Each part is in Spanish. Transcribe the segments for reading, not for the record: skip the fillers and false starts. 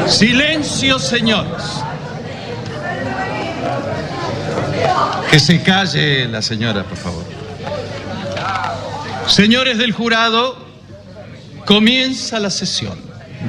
Silencio, señores. Que se calle la señora, por favor. Señores del jurado, comienza la sesión.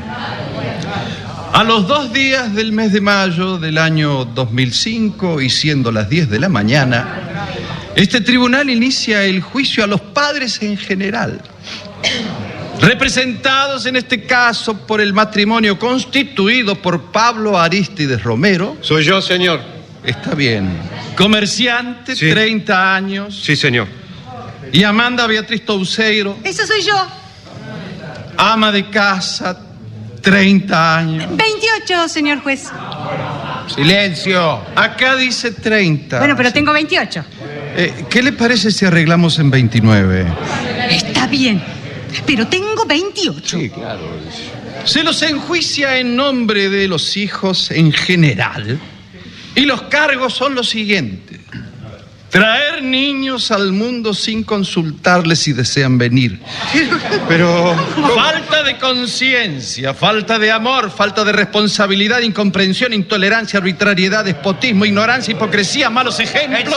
A los 2 días del mes de mayo del año 2005 y siendo las 10 de la mañana, este tribunal inicia el juicio a los padres en general, representados en este caso por el matrimonio constituido por Pablo Arístides Romero. Soy yo, señor. Está bien. Comerciante, sí. 30 años. Sí, señor. Y Amanda Beatriz Touceiro. Eso soy yo. Ama de casa, 30 años. 28, señor juez. Silencio. Acá dice 30. Bueno, pero tengo 28. ¿Qué le parece si arreglamos en 29? Está bien, pero tengo 28. Sí, claro. Se los enjuicia en nombre de los hijos en general y los cargos son los siguientes. Traer niños al mundo sin consultarles si desean venir. Pero... Falta de conciencia, falta de amor, falta de responsabilidad, incomprensión, intolerancia, arbitrariedad, despotismo, ignorancia, hipocresía, malos ejemplos.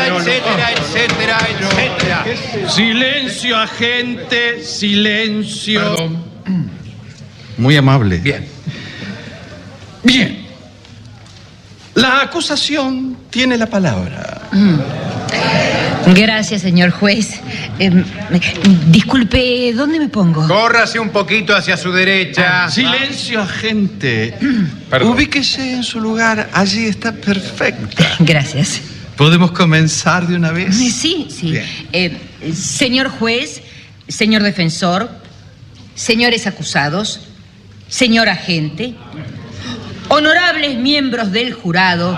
Etcétera. Silencio, agente, silencio. Perdón. Muy amable. Bien. La acusación tiene la palabra. Gracias, señor juez. Disculpe, ¿dónde me pongo? Córrase un poquito hacia su derecha. Silencio, agente. Perdón. Ubíquese en su lugar. Allí está perfecta. Gracias. ¿Podemos comenzar de una vez? Sí. Señor juez, señor defensor, señores acusados, señor agente, honorables miembros del jurado.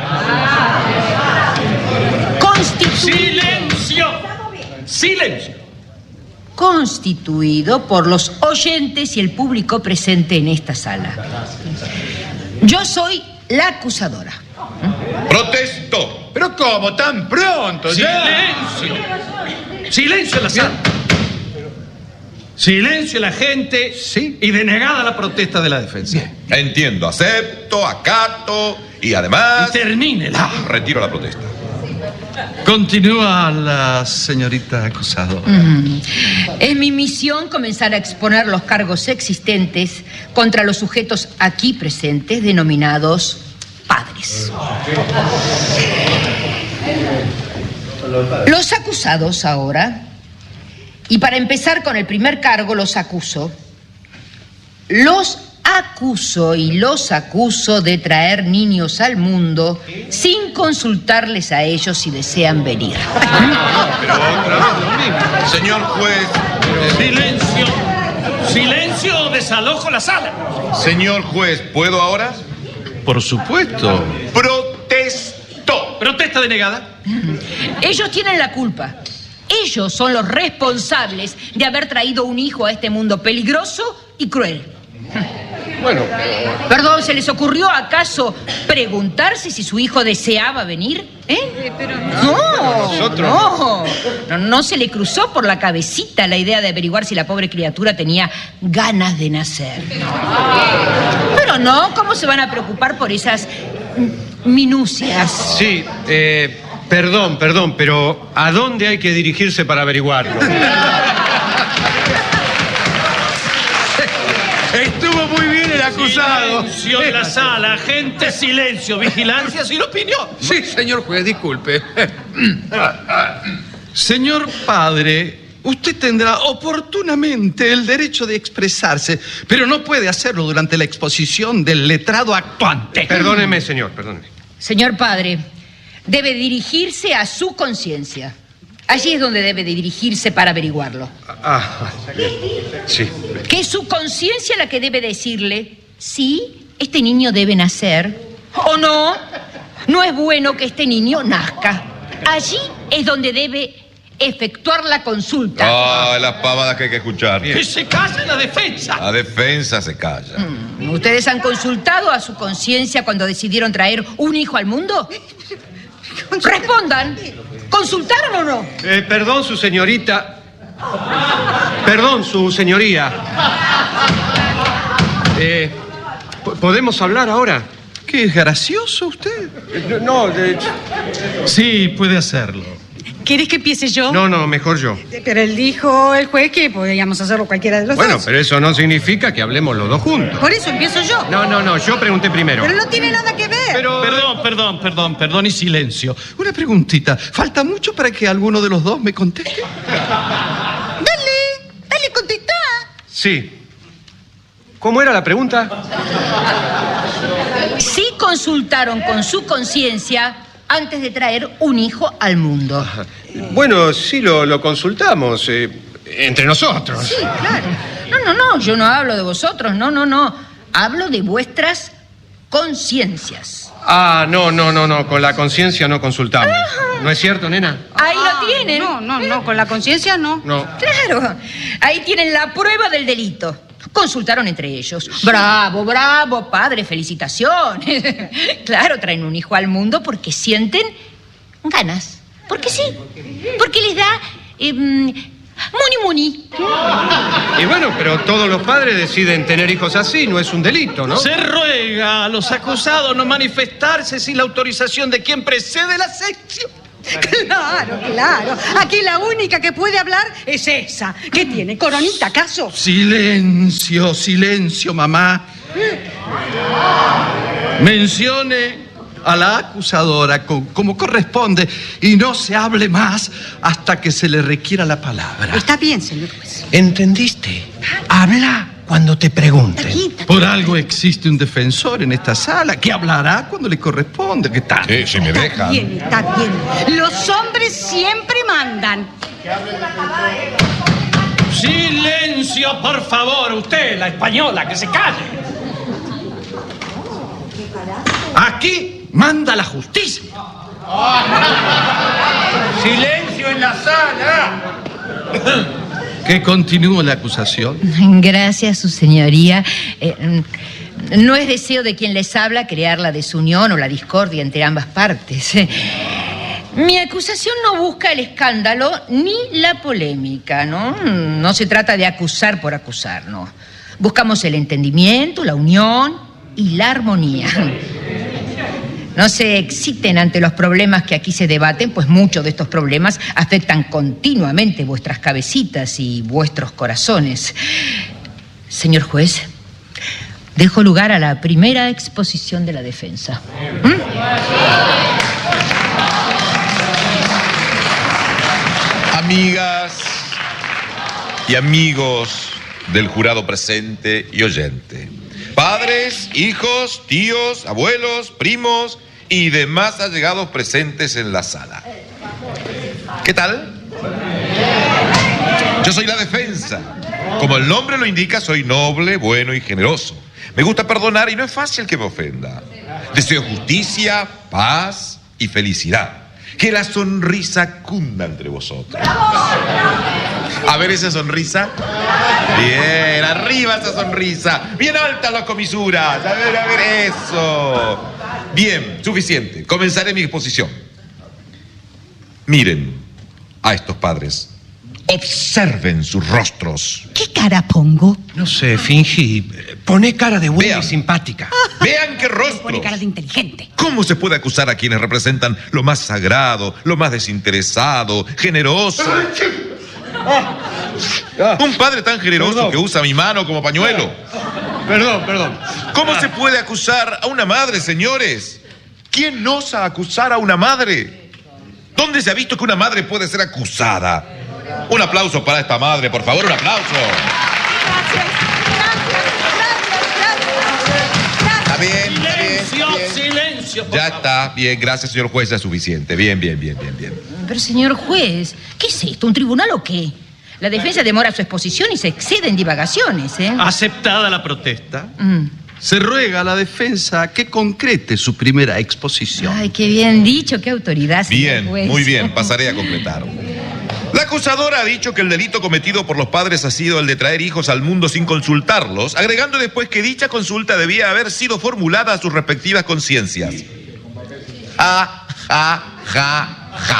¡Silencio! Constituido por los oyentes y el público presente en esta sala. Yo soy la acusadora. ¡Protesto! ¿Pero cómo? ¿Tan pronto? ¡Silencio! ¡Silencio en la sala! Silencio la gente, sí, y denegada la protesta de la defensa. Bien. Entiendo, acepto, acato y además... Y termínela. Retiro la protesta. Continúa la señorita acusado. Es mi misión comenzar a exponer los cargos existentes contra los sujetos aquí presentes, denominados padres. Los acusados ahora, y para empezar con el primer cargo, los acuso de traer niños al mundo sin consultarles a ellos si desean venir. Pero otra vez lo mismo. Señor juez... ¡Silencio o desalojo la sala! Señor juez, ¿puedo ahora? Por supuesto. ¡Protesto! Protesta denegada. Ellos tienen la culpa. Ellos son los responsables de haber traído un hijo a este mundo peligroso y cruel. Bueno, Perdón, ¿se les ocurrió acaso preguntarse si su hijo deseaba venir? pero No se le cruzó por la cabecita la idea de averiguar si la pobre criatura tenía ganas de nacer. Pero no, ¿cómo se van a preocupar por esas minucias? Sí, perdón, pero ¿a dónde hay que dirigirse para averiguarlo? Estuvo muy bien el acusado. Silencio en la sala, gente, silencio, vigilancia sin opinión. Sí, señor juez, disculpe. Señor padre, usted tendrá oportunamente el derecho de expresarse, pero no puede hacerlo durante la exposición del letrado actuante. Perdóneme, señor, perdóneme. Señor padre, debe dirigirse a su conciencia. Allí es donde debe de dirigirse para averiguarlo. Sí. Que es su conciencia la que debe decirle si este niño debe nacer o no. No es bueno que este niño nazca. Allí es donde debe efectuar la consulta. Las pavadas que hay que escuchar. ¡Que se calle la defensa! La defensa se calla. ¿Ustedes han consultado a su conciencia cuando decidieron traer un hijo al mundo? Respondan. ¿Consultaron o no? Perdón, su señorita. Perdón, su señoría. ¿Podemos hablar ahora? ¿Qué es gracioso usted? No, de hecho. Sí, puede hacerlo. ¿Querés que empiece yo? No, mejor yo. Pero él dijo, el juez, que podíamos hacerlo cualquiera de los Bueno, dos. pero eso no significa que hablemos los dos juntos. Por eso empiezo yo. No, yo pregunté primero. Pero no tiene nada que ver. Pero... Perdón y silencio. Una preguntita. ¿Falta mucho para que alguno de los dos me conteste? Dale, contestá. Sí. ¿Cómo era la pregunta? Sí consultaron con su conciencia antes de traer un hijo al mundo. Bueno, sí lo consultamos. Entre nosotros. Sí, claro. No, yo no hablo de vosotros, no. Hablo de vuestras conciencias. Ah, no. Con la conciencia no consultamos. ¿No es cierto, nena? Ahí lo tienen. No, con la conciencia no. No. Claro, ahí tienen la prueba del delito. Consultaron entre ellos. Bravo, padre, felicitaciones. Claro, traen un hijo al mundo porque sienten ganas. Porque sí. Porque les da muni. Y bueno, pero todos los padres deciden tener hijos así, no es un delito, ¿no? Se ruega a los acusados no manifestarse sin la autorización de quien precede la sección. Claro. Aquí la única que puede hablar es esa. ¿Qué tiene, coronita, acaso? Silencio, mamá. Mencione a la acusadora como corresponde y no se hable más hasta que se le requiera la palabra. Está bien, señor juez. ¿Entendiste? Habla cuando te pregunten. Está bien. Por algo existe un defensor en esta sala que hablará cuando le corresponde. ¿Qué tal? Sí, si me dejan. Está bien. Los hombres siempre mandan. Silencio, por favor, usted, la española, que se calle. Aquí manda la justicia. ¡Silencio en la sala! Que continúe la acusación. Gracias, su señoría. No es deseo de quien les habla crear la desunión o la discordia entre ambas partes. Mi acusación no busca el escándalo ni la polémica, ¿no? No se trata de acusar por acusar, no. Buscamos el entendimiento, la unión y la armonía. No se exciten ante los problemas que aquí se debaten, pues muchos de estos problemas afectan continuamente vuestras cabecitas y vuestros corazones. Señor juez, dejo lugar a la primera exposición de la defensa. Amigas y amigos del jurado presente y oyente. Padres, hijos, tíos, abuelos, primos y demás allegados presentes en la sala. ¿Qué tal? Yo soy la defensa. Como el nombre lo indica, soy noble, bueno y generoso. Me gusta perdonar y no es fácil que me ofenda. Deseo justicia, paz y felicidad. Que la sonrisa cunda entre vosotros. A ver esa sonrisa. Bien, arriba esa sonrisa. Bien altas las comisuras. A ver, eso. Bien, suficiente. Comenzaré mi exposición. Miren a estos padres. Observen sus rostros. ¿Qué cara pongo? No sé, fingí. Poné cara de buena y simpática. Vean qué rostros. Pone cara de inteligente. ¿Cómo se puede acusar a quienes representan lo más sagrado, lo más desinteresado, generoso? Un padre tan generoso que usa mi mano como pañuelo. Perdón. ¿Cómo se puede acusar a una madre, señores? ¿Quién osa acusar a una madre? ¿Dónde se ha visto que una madre puede ser acusada? Un aplauso para esta madre, por favor, un aplauso. Está bien. Silencio. Ya está, bien, gracias, señor juez, ya es suficiente. Bien. Pero, señor juez, ¿qué es esto? ¿Un tribunal o qué? La defensa demora su exposición y se excede en divagaciones, ¿eh? Aceptada la protesta, se ruega a la defensa que concrete su primera exposición. Ay, qué bien dicho, qué autoridad, señor Bien, juez. muy bien, pasaré a completar. La acusadora ha dicho que el delito cometido por los padres ha sido el de traer hijos al mundo sin consultarlos, agregando después que dicha consulta debía haber sido formulada a sus respectivas conciencias. Ja.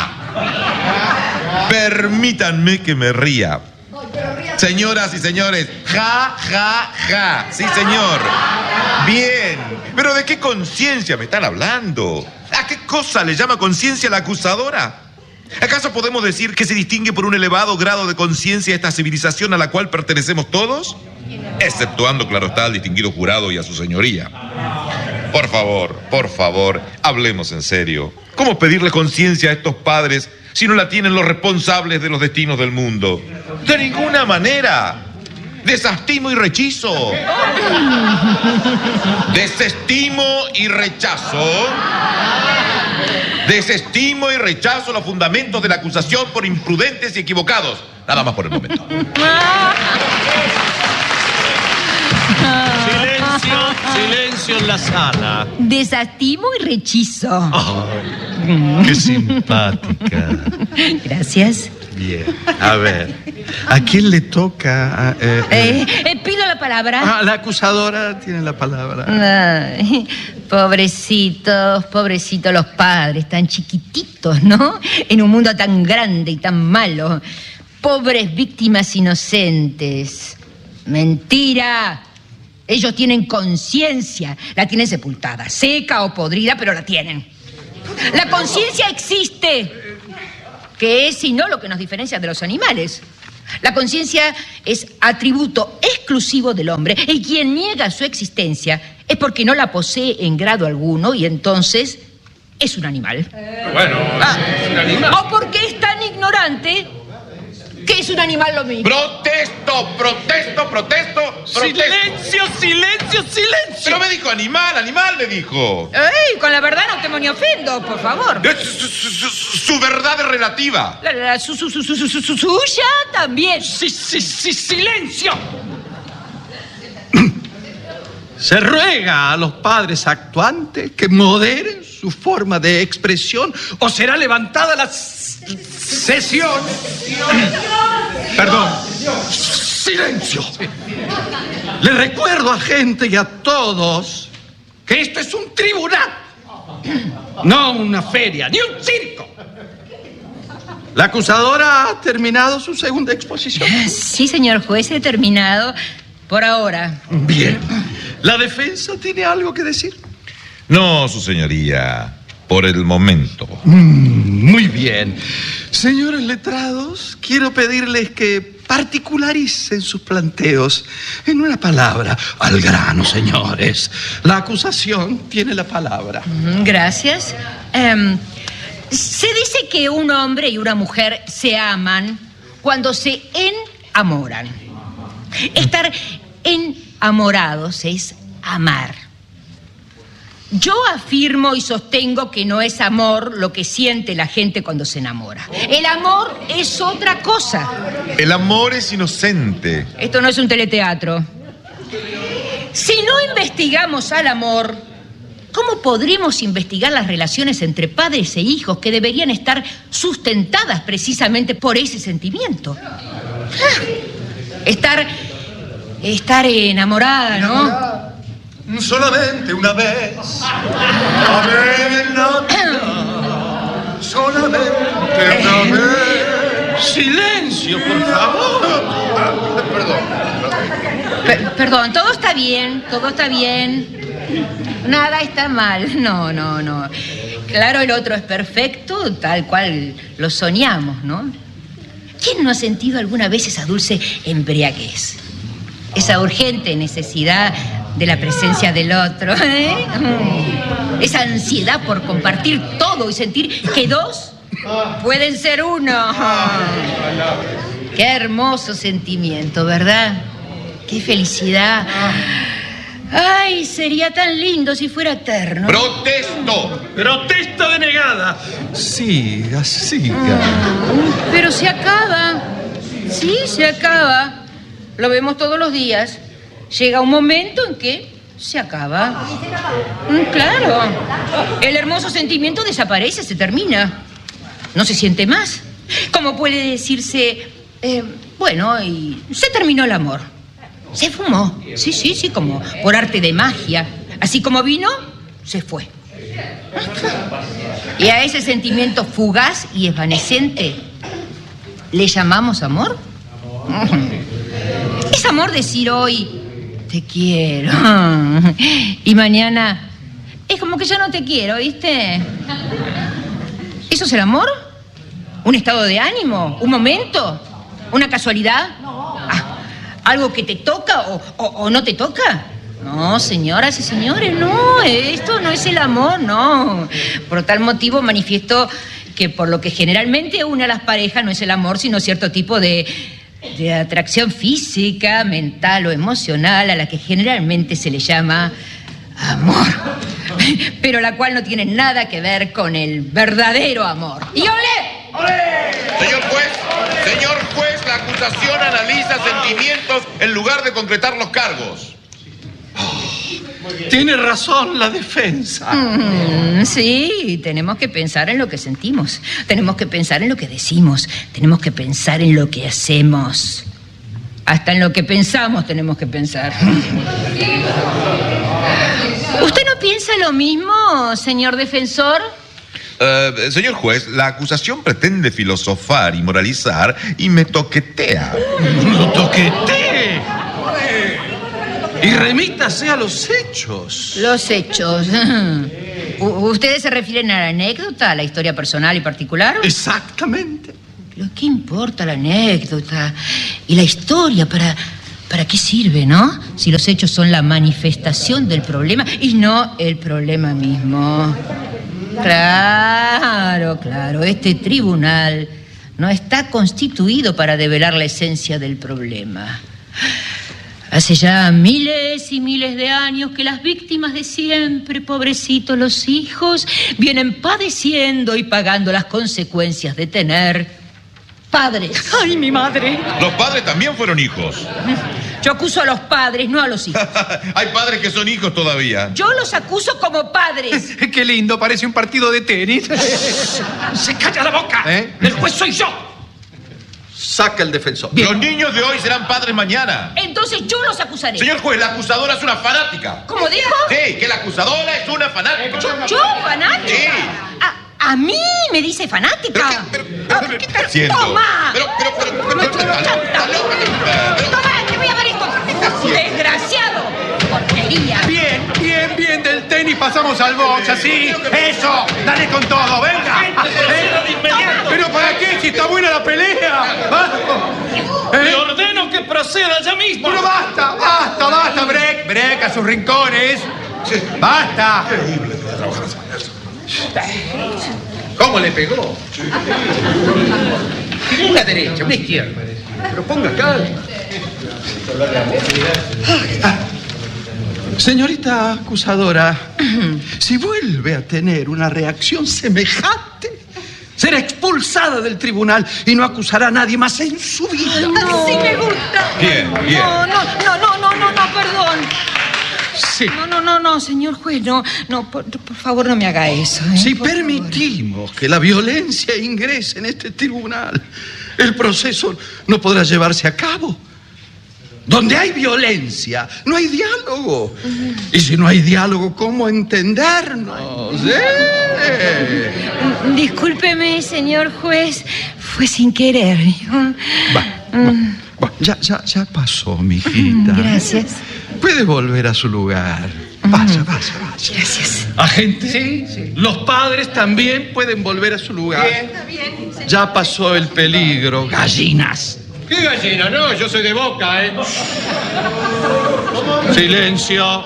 Permítanme que me ría. Señoras y señores, ja. Sí, señor. Bien, pero ¿de qué conciencia me están hablando? ¿A qué cosa le llama conciencia la acusadora? ¿Acaso podemos decir que se distingue por un elevado grado de conciencia esta civilización a la cual pertenecemos todos? Exceptuando, claro está, al distinguido jurado y a su señoría. Por favor, hablemos en serio. ¿Cómo pedirle conciencia a estos padres si no la tienen los responsables de los destinos del mundo? De ninguna manera. Desestimo y rechazo. Desestimo y rechazo. Desestimo y rechazo los fundamentos de la acusación por imprudentes y equivocados. Nada más por el momento. Silencio en la sala. Desestimo y rechazo. Qué simpática. Gracias. Bien, a ver, ¿a quién le toca? Pido la palabra. La acusadora tiene la palabra. Ay, pobrecitos los padres, tan chiquititos, ¿no? En un mundo tan grande y tan malo. Pobres víctimas inocentes. Mentira. Ellos tienen conciencia. La tienen sepultada, seca o podrida, pero la tienen. La conciencia existe. Que es, si no, lo que nos diferencia de los animales. La conciencia es atributo exclusivo del hombre, y quien niega su existencia es porque no la posee en grado alguno y entonces es un animal. Bueno, es un animal. O porque es tan ignorante que es un animal lo mismo. Protesto. Silencio. Pero me dijo animal me dijo. ¡Ey! Con la verdad no temo ni ofendo, por favor. Su verdad es relativa. Suya también. Silencio. Se ruega a los padres actuantes que moderen su forma de expresión o será levantada la sesión. Perdón. Silencio. Le recuerdo a gente y a todos que esto es un tribunal, no una feria, ni un circo. La acusadora ha terminado su segunda exposición. Sí, señor juez, he terminado por ahora. Bien. ¿La defensa tiene algo que decir? No, su señoría, por el momento. Muy bien. Señores letrados, quiero pedirles que particularicen sus planteos. En una palabra, al grano, señores. La acusación tiene la palabra. Gracias. Se dice que un hombre y una mujer se aman cuando se enamoran. Estar enamorados es amar. Yo afirmo y sostengo que no es amor lo que siente la gente cuando se enamora. El amor es otra cosa. El amor es inocente. Esto no es un teleteatro. Si no investigamos al amor, ¿cómo podremos investigar las relaciones entre padres e hijos que deberían estar sustentadas precisamente por ese sentimiento? Estar enamorada, ¿no? Solamente una vez. Solamente una vez. Silencio, por favor. Perdón, todo está bien. Nada está mal. No. Claro, el otro es perfecto, tal cual lo soñamos, ¿no? ¿Quién no ha sentido alguna vez esa dulce embriaguez? Esa urgente necesidad de la presencia del otro, ¿eh? Esa ansiedad por compartir todo y sentir que dos pueden ser uno. Qué hermoso sentimiento, ¿verdad? Qué felicidad. Ay, sería tan lindo si fuera eterno. ¡Protesto! Protesta denegada. Siga. Pero se acaba. Sí, se acaba. Lo vemos todos los días. Llega un momento en que se acaba. Claro. El hermoso sentimiento desaparece, se termina. No se siente más. Como puede decirse, bueno, y se terminó el amor. Se fumó. Sí, como por arte de magia. Así como vino, se fue. Y a ese sentimiento fugaz y evanescente, ¿le llamamos amor? ¿Es amor decir hoy, te quiero. Y mañana es como que ya no te quiero, ¿viste? ¿Eso es el amor? ¿Un estado de ánimo? ¿Un momento? ¿Una casualidad? ¿Algo que te toca o no te toca? No, señoras y señores, no, esto no es el amor, no. Por tal motivo manifiesto que por lo que generalmente une a las parejas no es el amor, sino cierto tipo de atracción física, mental o emocional a la que generalmente se le llama amor. Pero la cual no tiene nada que ver con el verdadero amor. ¡Y olé! ¡Olé! Señor juez, la acusación analiza sentimientos en lugar de concretar los cargos. Tiene razón la defensa. Sí, tenemos que pensar en lo que sentimos. Tenemos que pensar en lo que decimos. Tenemos que pensar en lo que hacemos. Hasta en lo que pensamos tenemos que pensar. ¿Usted no piensa lo mismo, señor defensor? Señor juez, la acusación pretende filosofar y moralizar y me toquetea. ¡Lo toquetee! Y remítase a los hechos. Los hechos. ¿Ustedes se refieren a la anécdota, a la historia personal y particular? Exactamente. ¿Pero qué importa la anécdota y la historia? ¿Para qué sirve, no? Si los hechos son la manifestación del problema y no el problema mismo. Claro. Este tribunal no está constituido para develar la esencia del problema. Hace ya miles y miles de años que las víctimas de siempre, pobrecitos los hijos, vienen padeciendo y pagando las consecuencias de tener padres. ¡Ay, mi madre! Los padres también fueron hijos. Yo acuso a los padres, no a los hijos. Hay padres que son hijos todavía. Yo los acuso como padres. Qué lindo, parece un partido de tenis. ¡Se calla la boca! El juez soy yo. Saca el defensor. Los niños de hoy serán padres mañana. Entonces yo los acusaré. Señor juez, la acusadora es una fanática. ¿Cómo dijo? Sí, que la acusadora es una fanática. ¿Yo fanática? Sí. A mí me dice fanática. ¿Pero qué está haciendo? ¡Toma! Pero, ¡Toma! ¡Te voy a dar esto! ¡Desgraciado! ¡Porquería! Bien del tenis pasamos al box, así. ¡Eso! ¡Dale con todo! ¡Venga! ¿Pero para qué? Si está buena la pelea. Le ordeno que proceda ya mismo. Pero basta, Break a sus rincones. ¡Basta! ¿Cómo le pegó? Una derecha, una izquierda. Pero ponga calma. Señorita acusadora, si vuelve a tener una reacción semejante, será expulsada del tribunal y no acusará a nadie más en su vida. ¡Así me gusta! Bien. No, perdón. Sí. No, señor juez, por favor no me haga eso. Si por permitimos que la violencia ingrese en este tribunal, el proceso no podrá llevarse a cabo. Donde hay violencia, no hay diálogo. Y si no hay diálogo, ¿cómo entendernos? Discúlpeme, señor juez. Fue sin querer. Ya pasó, mijita. Gracias. Puede volver a su lugar. Vaya. Gracias. Agente, Sí. los padres también pueden volver a su lugar. Bien. Ya pasó el peligro, gallinas. ¿Qué gallina? No, yo soy de Boca, Silencio.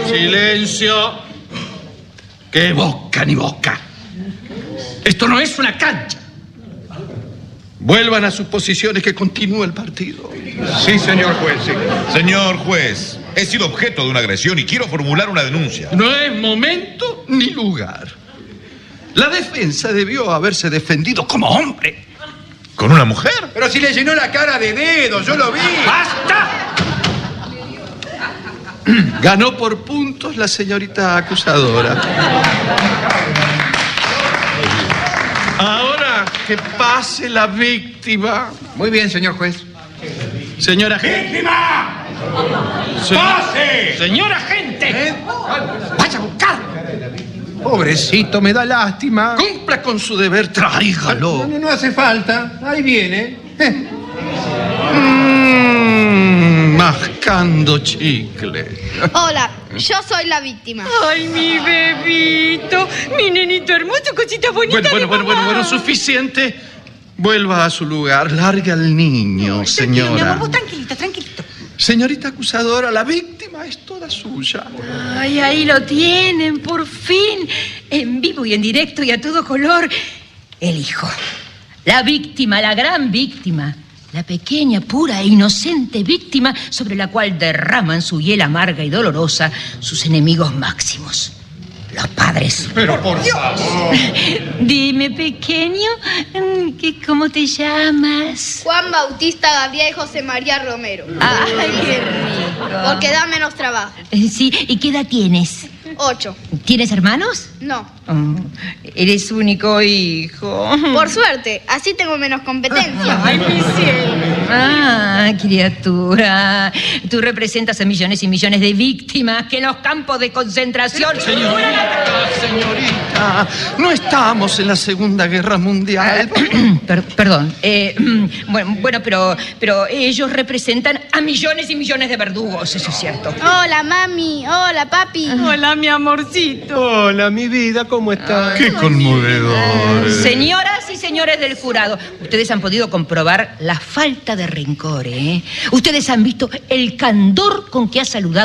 ¡Qué boca ni boca! Esto no es una cancha. Vuelvan a sus posiciones que continúa el partido. Sí, señor juez, sí. Señor juez, he sido objeto de una agresión y quiero formular una denuncia. No es momento ni lugar. La defensa debió haberse defendido como hombre. ¿Con una mujer? Pero si le llenó la cara de dedos, yo lo vi. ¡Basta! Ganó por puntos la señorita acusadora. Ahora que pase la víctima. Muy bien, señor juez. Señora agente. ¡Víctima! ¡Pase! Señora agente. Vaya a buscarlo. Pobrecito, me da lástima. Cumpla con su deber, tráigalo. No hace falta. Ahí viene. mascando chicle. Hola, yo soy la víctima. Ay, mi bebito, mi nenito hermoso, cosita bonita. Bueno, suficiente. Vuelva a su lugar. Largue al niño, Tranquilo, mi señora. amor, vos tranquilito. Señorita acusadora, la víctima es toda suya. Ay, ahí lo tienen, por fin. En vivo y en directo y a todo color. El hijo. La víctima, la gran víctima. La pequeña, pura e inocente víctima sobre la cual derraman su hiel amarga y dolorosa sus enemigos máximos. Los padres. Pero por favor. Dime, pequeño, ¿cómo te llamas? Juan Bautista Gabriel José María Romero. Ay, qué rico. Porque da menos trabajo. Sí, ¿y qué edad tienes? 8. ¿Tienes hermanos? No. Oh, eres único hijo. Por suerte, así tengo menos competencia. Ay, mi cielo. Ah, criatura. Tú representas a millones y millones de víctimas que en los campos de concentración... Señorita, no estamos en la Segunda Guerra Mundial. Perdón. Bueno, pero ellos representan a millones y millones de verdugos, eso es cierto. Hola, mami. Hola, papi. Hola, mi amorcito. Hola, mi vida, ¿cómo estás? Qué conmovedor. Señoras y señores del jurado, ustedes han podido comprobar la falta de rencor, ¿eh? Ustedes han visto el candor con que ha saludado